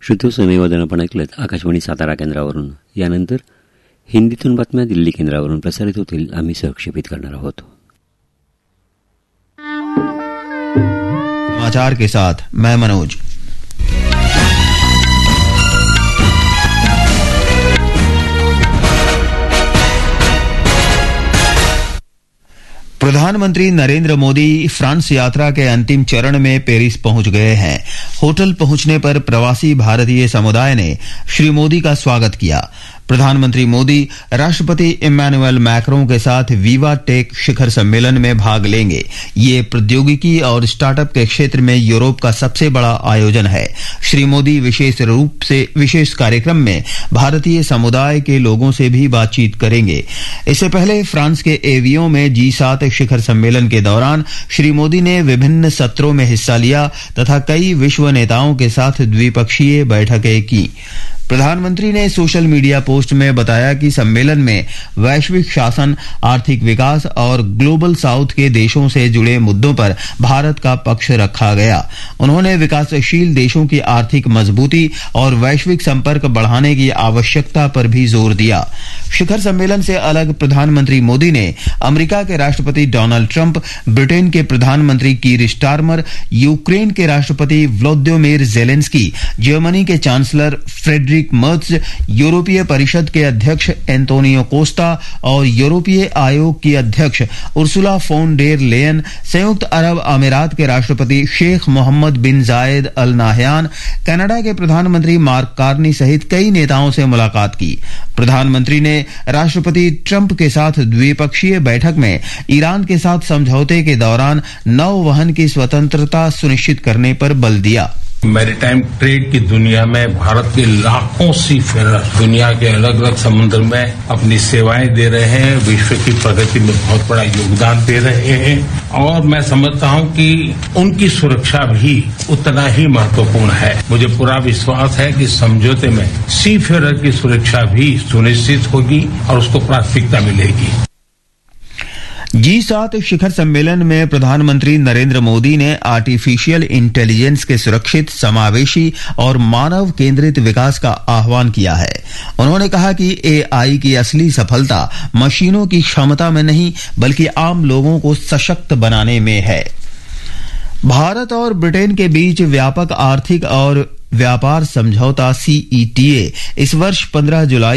श्रोतो समयवादन आपण ऐकलं आकाशवाणी सातारा केंद्रावरून. यानंतर हिंदीतून बातम्या दिल्ली केंद्रावरून प्रसारित होतील. आम्ही सहक्षेपित करणार आहोत. समाचार के साथ मैं मनोज. प्रधानमंत्री नरेंद्र मोदी फ्रांस यात्रा के अंतिम चरण में पेरिस पहुंच गए हैं. होटल पहुंचने पर प्रवासी भारतीय समुदाय ने श्री मोदी का स्वागत किया. प्रधानमंत्री मोदी राष्ट्रपति इमैनुअल मैक्रों के साथ विवा टेक शिखर सम्मेलन में भाग लेंगे. ये प्रौद्योगिकी और स्टार्टअप के क्षेत्र में यूरोप का सबसे बड़ा आयोजन है. श्री मोदी विशेष कार्यक्रम में भारतीय समुदाय के लोगों से भी बातचीत करेंगे. इससे पहले फ्रांस के एवियों में G7 शिखर सम्मेलन के दौरान श्री मोदी ने विभिन्न सत्रों में हिस्सा लिया तथा कई विश्व नेताओं के साथ द्विपक्षीय बैठकें की. प्रधानमंत्री ने सोशल मीडिया पोस्ट में बताया कि सम्मेलन में वैश्विक शासन, आर्थिक विकास और ग्लोबल साउथ के देशों से जुड़े मुद्दों पर भारत का पक्ष रखा गया. उन्होंने विकासशील देशों की आर्थिक मजबूती और वैश्विक संपर्क बढ़ाने की आवश्यकता पर भी जोर दिया. शिखर सम्मेलन से अलग प्रधानमंत्री मोदी ने अमेरिका के राष्ट्रपति डोनाल्ड ट्रंप, ब्रिटेन के प्रधानमंत्री कीर स्टारमर, यूक्रेन के राष्ट्रपति व्लादिमीर जेलेंस्की, जर्मनी के चांसलर फ्रेडरिक मर्ज, यूरोपीय परिषद के अध्यक्ष एंटोनियो कोस्टा और यूरोपीय आयोग की अध्यक्ष उर्सुला फोन डेर लेयन, संयुक्त अरब अमीरात के राष्ट्रपति शेख मोहम्मद बिन जायद अल नाहयान, कनाडा के प्रधानमंत्री मार्क कार्नी सहित कई नेताओं से मुलाकात की. प्रधानमंत्री ने राष्ट्रपति ट्रंप के साथ द्विपक्षीय बैठक में ईरान के साथ समझौते के दौरान नौवहन की स्वतंत्रता सुनिश्चित करने पर बल दिया. मैरीटाइम ट्रेड की दुनिया में भारत के लाखों सीफेरर दुनिया के अलग अलग समुद्र में अपनी सेवाएं दे रहे हैं, विश्व की प्रगति में बहुत बड़ा योगदान दे रहे हैं और मैं समझता हूं कि उनकी सुरक्षा भी उतना ही महत्वपूर्ण है. मुझे पूरा विश्वास है कि समझौते में सीफेरर की सुरक्षा भी सुनिश्चित होगी और उसको प्राथमिकता मिलेगी. G7 शिखर सम्मेलन में प्रधानमंत्री नरेंद्र मोदी ने आर्टिफिशियल इंटेलिजेंस के सुरक्षित, समावेशी और मानव केंद्रित विकास का आह्वान किया है. उन्होंने कहा कि AI की असली सफलता मशीनों की क्षमता में नहीं बल्कि आम लोगों को सशक्त बनाने में है. भारत और ब्रिटेन के बीच व्यापक आर्थिक और व्यापार समझौता CETA इस वर्ष 15 जुलाई